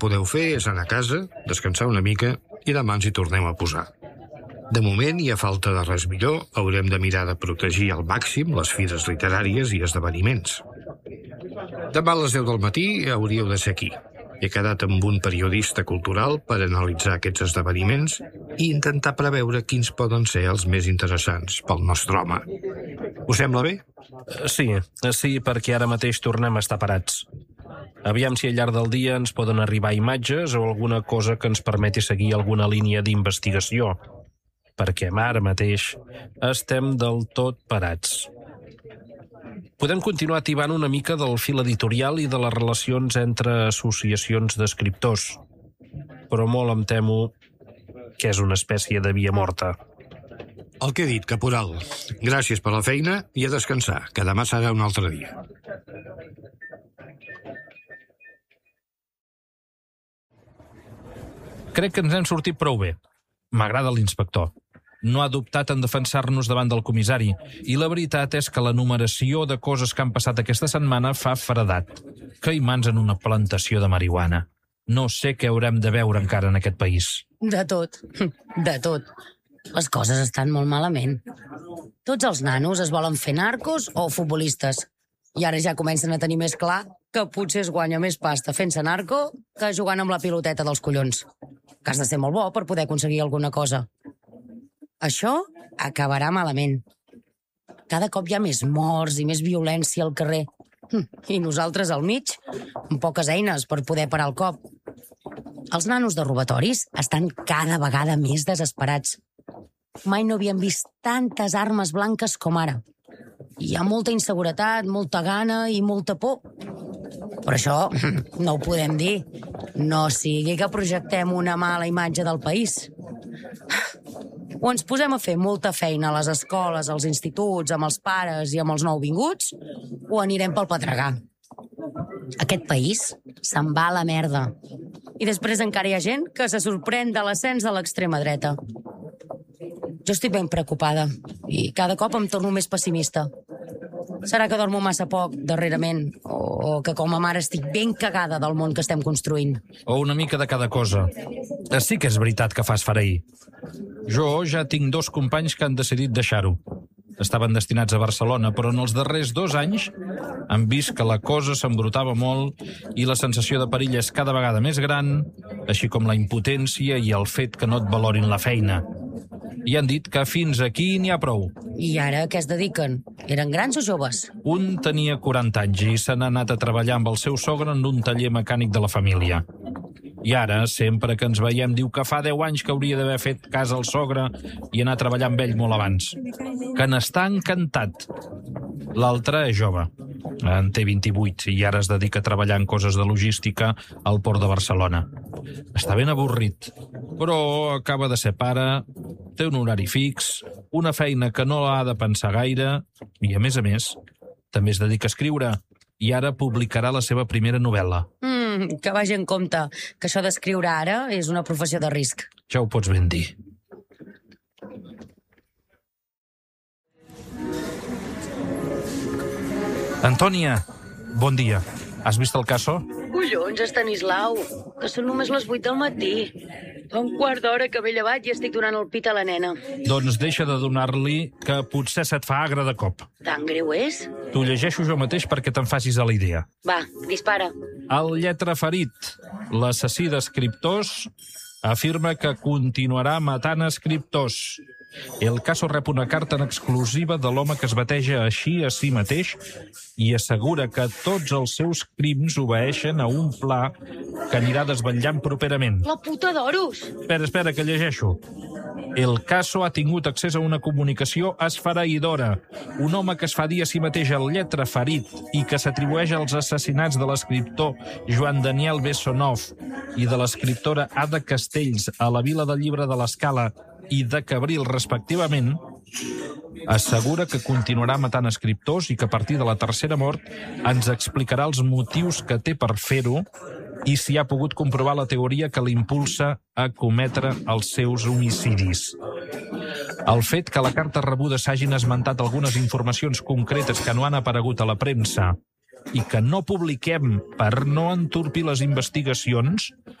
podeu fer és anar a casa, descansar una mica i demà ens hi tornem a posar. De moment, i a falta de res millor, haurem de mirar de protegir al màxim les fires literàries i esdeveniments. Demà a les 10 del matí hauríeu de ser aquí. He quedat amb un periodista cultural per analitzar aquests esdeveniments i intentar preveure quins poden ser els més interessants pel nostre home. Us sembla bé? Sí, perquè ara mateix tornem a estar parats. Aviam si al llarg del dia ens poden arribar imatges o alguna cosa que ens permeti seguir alguna línia d'investigació, perquè ara mateix estem del tot parats. Podem continuar tibant una mica del fil editorial i de les relacions entre associacions d'escriptors, però molt em temo que és una espècie de via morta. El que he dit, caporal. Gràcies per la feina i a descansar, que demà serà un altre dia. Crec que ens hem sortit prou bé. M'agrada l'inspector. No ha dubtat en defensar-nos davant del comissari i la veritat és que la numeració de coses que han passat aquesta setmana fa feredat. Que imants en una plantació de marihuana. No sé què haurem de veure encara en aquest país. De tot, de tot. Les coses estan molt malament. Tots els nanos es volen fer narcos o futbolistes. I ara ja comencen a tenir més clar que potser es guanya més pasta fent-se narco que jugant amb la piloteta dels collons. Que has de ser molt bo per poder aconseguir alguna cosa. Això acabarà malament. Cada cop hi ha més morts i més violència al carrer. I nosaltres al mig, amb poques eines per poder parar el cop. Els nanos de robatoris estan cada vegada més desesperats. Mai no havien vist tantes armes blanques com ara. Hi ha molta inseguretat, molta gana i molta por. Però això no ho podem dir. No sigui que projectem una mala imatge del país. O ens posem a fer molta feina a les escoles, als instituts, amb els pares i amb els nouvinguts, o anirem pel pedregar. Aquest país se'n va a la merda. I després encara hi ha gent que se sorprèn de l'ascens de l'extrema dreta. Jo estic ben preocupada i cada cop em torno més pessimista. Serà que dormo massa poc darrerament o que com a mare estic ben cagada del món que estem construint? O una mica de cada cosa. Sí que és veritat que fas fereir. Jo ja tinc 2 companys que han decidit deixar-ho. Estaven destinats a Barcelona, però en els darrers 2 anys han vist que la cosa s'embrutava molt i la sensació de perill és cada vegada més gran, així com la impotència i el fet que no et valorin la feina. I han dit que fins aquí n'hi ha prou. I ara a què es dediquen? Eren grans o joves? Un tenia 40 anys i se n'ha anat a treballar amb el seu sogre en un taller mecànic de la família. I ara, sempre que ens veiem, diu que fa 10 anys que hauria d'haver fet cas al sogre i anar a treballar amb ell molt abans. Que n'està encantat. L'altre és jove. En té 28 i ara es dedica a treballar en coses de logística al port de Barcelona. Està ben avorrit, però acaba de ser pare, té un horari fix, una feina que no l'ha de pensar gaire i, a més, també es dedica a escriure i ara publicarà la seva primera novel·la. Que vagi en compte, que això d'escriure ara és una professió de risc. Ja ho pots ben dir. Antònia, bon dia. Has vist el caso? Collons, Estanislau, que són només les 8 del matí. Fa un quart d'hora que m'he llevat i estic donant el pit a la nena. Doncs deixa de donar-li, que potser se't fa agre de cop. Tan greu és? T'ho llegeixo jo mateix perquè te'n facis a la idea. Va, dispara. El lletraferit, l'assassí d'escriptors, afirma que continuarà matant escriptors. El caso rep una carta en exclusiva de l'home que es bateja així a si mateix i assegura que tots els seus crims obeeixen a un pla que anirà desvetllant properament. La puta d'oros! Espera, que llegeixo. El caso ha tingut accés a una comunicació esfereïdora. Un home que es fa dir a si mateix el lletraferit i que s'atribueix als assassinats de l'escriptor Joan Daniel Bessonov i de l'escriptora Ada Castells a la Vila del Llibre de l'Escala i de Cabril, respectivament, assegura que continuarà matant escriptors i que a partir de la tercera mort ens explicarà els motius que té per fer-ho i si ha pogut comprovar la teoria que l'impulsa a cometre els seus homicidis. El fet que a la carta rebuda s'hagin esmentat algunes informacions concretes que no han aparegut a la premsa i que no publiquem per no entorpir les investigacions